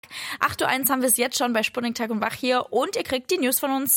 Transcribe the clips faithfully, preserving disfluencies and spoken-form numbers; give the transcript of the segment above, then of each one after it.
acht Uhr eins haben wir es jetzt schon bei Sputnik Tag und Wach hier und ihr kriegt die News von uns.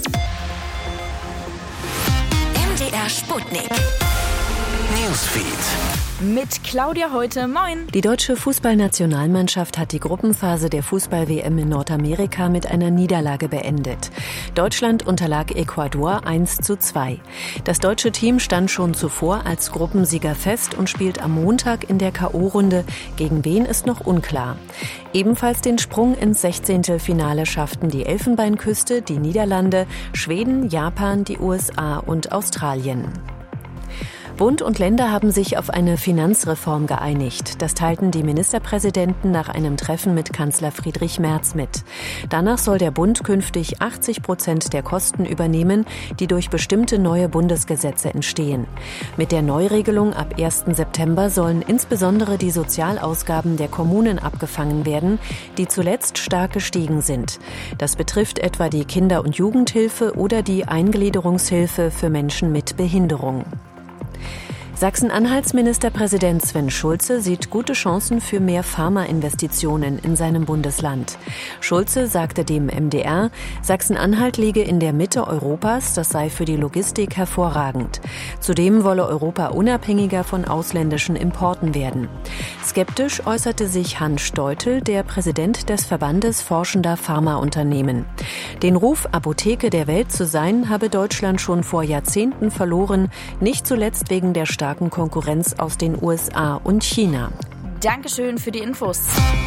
M D R Sputnik Newsfeed. Mit Claudia heute. Moin. Die deutsche Fußballnationalmannschaft hat die Gruppenphase der Fußball-W M in Nordamerika mit einer Niederlage beendet. Deutschland unterlag Ecuador eins zu zwei. Das deutsche Team stand schon zuvor als Gruppensieger fest und spielt am Montag in der K O-Runde. Gegen wen ist noch unklar. Ebenfalls den Sprung ins Sechzehntelfinale schafften die Elfenbeinküste, die Niederlande, Schweden, Japan, die U S A und Australien. Bund und Länder haben sich auf eine Finanzreform geeinigt. Das teilten die Ministerpräsidenten nach einem Treffen mit Kanzler Friedrich Merz mit. Danach soll der Bund künftig achtzig Prozent der Kosten übernehmen, die durch bestimmte neue Bundesgesetze entstehen. Mit der Neuregelung ab ersten September sollen insbesondere die Sozialausgaben der Kommunen abgefangen werden, die zuletzt stark gestiegen sind. Das betrifft etwa die Kinder- und Jugendhilfe oder die Eingliederungshilfe für Menschen mit Behinderung. Sachsen-Anhalts Ministerpräsident Sven Schulze sieht gute Chancen für mehr Pharmainvestitionen in seinem Bundesland. Schulze sagte dem M D R, Sachsen-Anhalt liege in der Mitte Europas, das sei für die Logistik hervorragend. Zudem wolle Europa unabhängiger von ausländischen Importen werden. Skeptisch äußerte sich Hans Steutel, der Präsident des Verbandes forschender Pharmaunternehmen. Den Ruf, Apotheke der Welt zu sein, habe Deutschland schon vor Jahrzehnten verloren, nicht zuletzt wegen der starken Konkurrenz aus den U S A und China. Dankeschön für die Infos.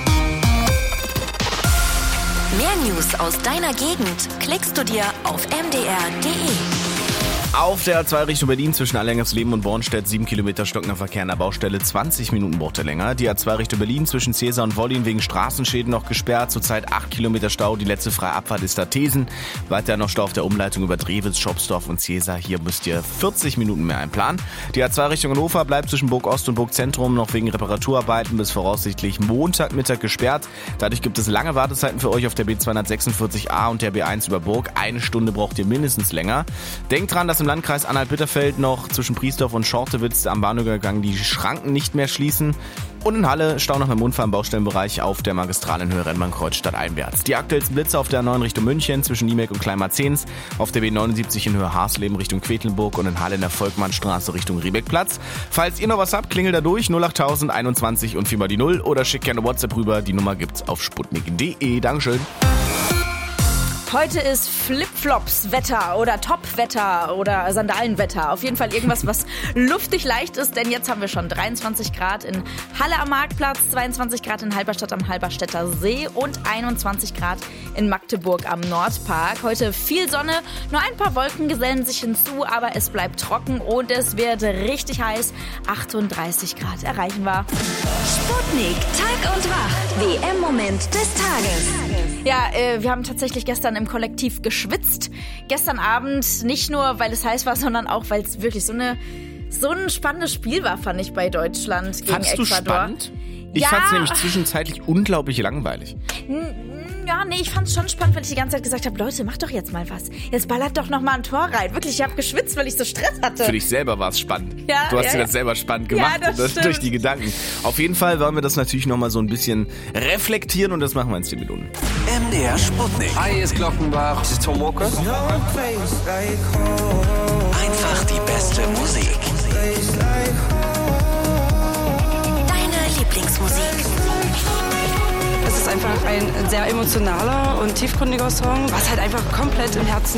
Mehr News aus deiner Gegend klickst du dir auf m d r punkt d e. Auf der A zwei Richtung Berlin zwischen Allerlingsleben und Bornstedt sieben Kilometer stockender Verkehr an der Baustelle, zwanzig Minuten braucht er länger. Die A zwei Richtung Berlin zwischen Cäsar und Wollin wegen Straßenschäden noch gesperrt. Zurzeit acht Kilometer Stau. Die letzte freie Abfahrt ist da Thesen. Weiter noch Stau auf der Umleitung über Drewitz, Schopsdorf und Cäsar. Hier müsst ihr vierzig Minuten mehr einplanen. Die A zwei Richtung Hannover bleibt zwischen Burg Ost und Burg Zentrum noch wegen Reparaturarbeiten bis voraussichtlich Montagmittag gesperrt. Dadurch gibt es lange Wartezeiten für euch auf der B zweihundertsechsundvierzig a und der B eins über Burg. Eine Stunde braucht ihr mindestens länger. Denkt dran, dass im Landkreis Anhalt-Bitterfeld noch zwischen Priesdorf und Schortewitz am Bahnübergang die Schranken nicht mehr schließen. Und in Halle Stau nach einem Unfall im Baustellenbereich auf der Magistrale in Höhe Rennbahnkreuz stadteinwärts. Die aktuellsten Blitze auf der neun Richtung München zwischen Niemek und Kleinmarzens, auf der B neunundsiebzig in Höhe Harsleben Richtung Quedlinburg und in Halle in der Volkmannstraße Richtung Riebeckplatz. Falls ihr noch was habt, klingelt da durch null achttausend einundzwanzig und viermal die null oder schickt gerne WhatsApp rüber. Die Nummer gibt's auf sputnik punkt d e. Dankeschön. Heute ist Flipflops-Wetter oder Top-Wetter oder Sandalenwetter. Auf jeden Fall irgendwas, was luftig leicht ist, denn jetzt haben wir schon dreiundzwanzig Grad in Halle am Marktplatz, zweiundzwanzig Grad in Halberstadt am Halberstädter See und einundzwanzig Grad in Magdeburg am Nordpark. Heute viel Sonne, nur ein paar Wolken gesellen sich hinzu, aber es bleibt trocken und es wird richtig heiß. achtunddreißig Grad erreichen wir. Sputnik, Tag und Wach, W M-Moment des Tages. Ja, äh, wir haben tatsächlich gestern im Kollektiv geschwitzt. Gestern Abend nicht nur, weil es heiß war, sondern auch, weil es wirklich so eine so ein spannendes Spiel war, fand ich, bei Deutschland gegen Fandst Ecuador. Du spannend? Ich ja. fand es nämlich zwischenzeitlich unglaublich langweilig. Ja, nee, ich fand es schon spannend, weil ich die ganze Zeit gesagt habe, Leute, macht doch jetzt mal was. Jetzt ballert doch noch mal ein Tor rein. Wirklich, ich habe geschwitzt, weil ich so Stress hatte. Für dich selber war es spannend. Ja, du hast ja, dir ja. das selber spannend gemacht, Ja, das das stimmt. durch die Gedanken. Auf jeden Fall wollen wir das natürlich noch mal so ein bisschen reflektieren und das machen wir in zehn Minuten. M D R Sputnik. Hi, hier ist Glockenbach. Das ist Tom Walker. Einfach die beste Musik. Deine Lieblingsmusik. Es ist einfach ein sehr emotionaler und tiefgründiger Song, was halt einfach komplett im Herzen